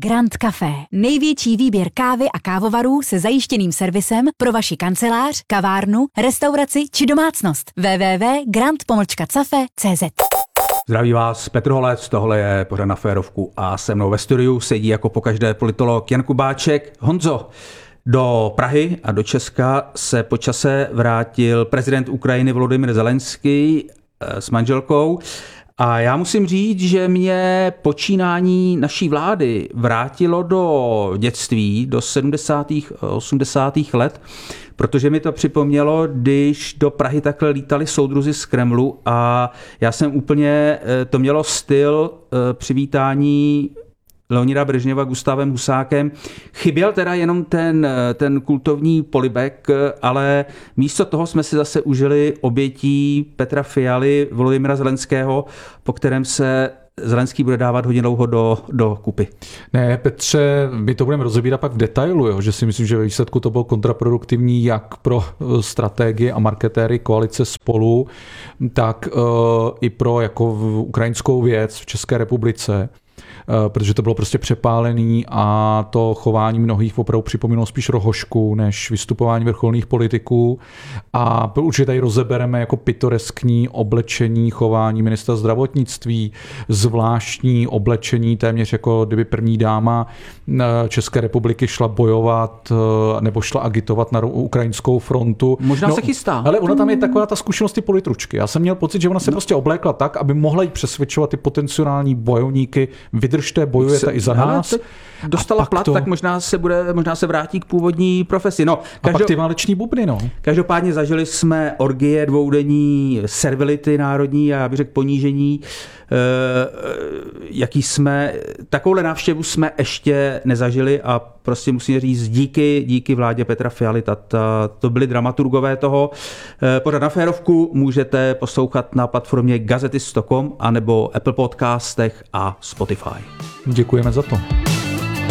Grand Café. Největší výběr kávy a kávovarů se zajištěným servisem pro vaši kancelář, kavárnu, restauraci či domácnost. www.grand-cafe.cz. Zdraví vás Petr Holec, tohle je pořad Na férovku a se mnou ve studiu sedí jako pokaždé politolog Jan Kubáček. Honzo, do Prahy a do Česka se po čase vrátil prezident Ukrajiny Volodymyr Zelenský s manželkou. A já musím říct, že mě počínání naší vlády vrátilo do dětství, do 70. 80. let, protože mi to připomnělo, když do Prahy takhle lítali soudruzi z Kremlu a já jsem úplně, to mělo styl přivítání Leonida Brežněva Gustávem Husákem. Chyběl teda jenom ten kultovní polibek, ale místo toho jsme si zase užili obětí Petra Fialy, Volodymyra Zelenského, po kterém se Zelenský bude dávat hodně dlouho do kupy. Ne, Petře, my to budeme rozebírat pak v detailu, jo, že si myslím, že ve výsledku to bylo kontraproduktivní jak pro strategii a marketéry koalice Spolu, tak i pro jako ukrajinskou věc v České republice. Protože to bylo prostě přepálený a to chování mnohých opravdu připomínalo spíš rohošku než vystupování vrcholných politiků. A určitě tady rozebereme jako pitoreskní oblečení chování ministra zdravotnictví, zvláštní oblečení, téměř jako kdyby první dáma České republiky šla bojovat nebo šla agitovat na ukrajinskou frontu. Možná se chystá. Ale ona tam je taková ta zkušenost ty politručky. Já jsem měl pocit, že ona se prostě oblékla tak, aby mohla jí přesvědčovat ty potenciální bojovníky, vydržte, bojujete i za nás. Dostala plat, tak možná se vrátí k původní profesi. No, a pak ty váleční bubny, no. Každopádně zažili jsme orgie dvoudenní servility národní a já bych řekl ponížení, jaký jsme, takovouhle návštěvu jsme ještě nezažili a prostě musím říct díky vládě Petra Fialy, to byli dramaturgové toho. Pořad Na férovku můžete poslouchat na platformě gazetist.com anebo Apple Podcastech a Spotify. Děkujeme za to.